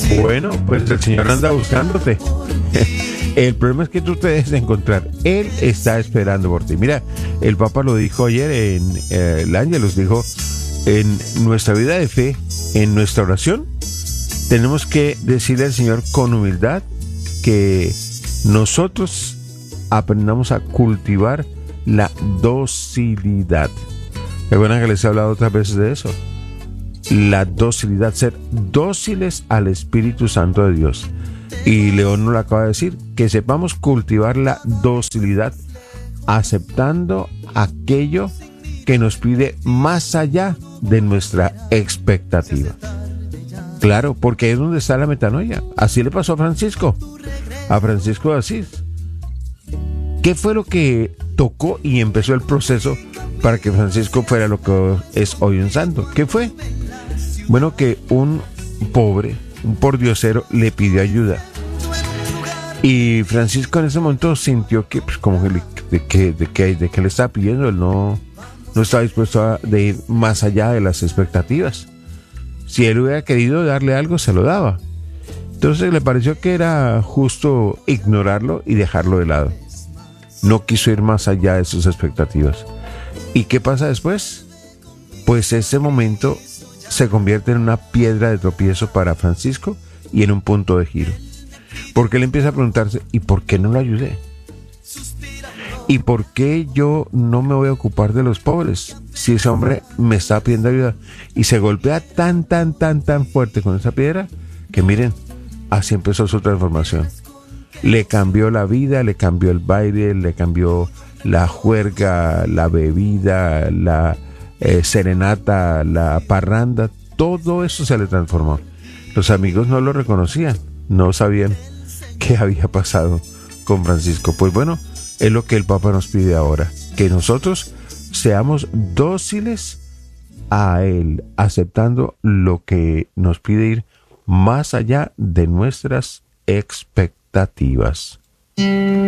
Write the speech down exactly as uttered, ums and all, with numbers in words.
Bueno, pues el Señor anda buscándote. El problema es que tú te debes de encontrar. Él está esperando por ti. Mira, el Papa lo dijo ayer en eh, el Ángelus, dijo, en nuestra vida de fe, en nuestra oración, tenemos que decirle al Señor con humildad que nosotros aprendamos a cultivar la docilidad. Recuerdan que les he hablado otras veces de eso. La docilidad, ser dóciles al Espíritu Santo de Dios. Y León nos lo acaba de decir, que sepamos cultivar la docilidad aceptando aquello que nos pide más allá de nuestra expectativa. Claro, porque es donde está la metanoia. Así le pasó a Francisco, a Francisco de Asís. ¿Qué fue lo que tocó y empezó el proceso para que Francisco fuera lo que es hoy un santo? ¿Qué fue? Bueno, que un pobre, un pordiosero le pidió ayuda. Y Francisco en ese momento sintió que, pues, como que, le, de, que, de, que, de que le estaba pidiendo, él no, no estaba dispuesto a de ir más allá de las expectativas. Si él hubiera querido darle algo, se lo daba. Entonces le pareció que era justo ignorarlo y dejarlo de lado. No quiso ir más allá de sus expectativas. ¿Y qué pasa después? Pues ese momento se convierte en una piedra de tropiezo para Francisco y en un punto de giro. Porque él empieza a preguntarse, ¿y por qué no lo ayudé? ¿Y por qué yo no me voy a ocupar de los pobres? Si ese hombre me está pidiendo ayuda. Y se golpea tan, tan, tan, tan fuerte con esa piedra que miren, así empezó su transformación. Le cambió la vida, le cambió el baile, le cambió la juerga, la bebida, la eh, serenata, la parranda. Todo eso se le transformó. Los amigos no lo reconocían, no sabían qué había pasado con Francisco. Pues bueno, es lo que el Papa nos pide ahora, que nosotros seamos dóciles a Él, aceptando lo que nos pide ir más allá de nuestras expectativas.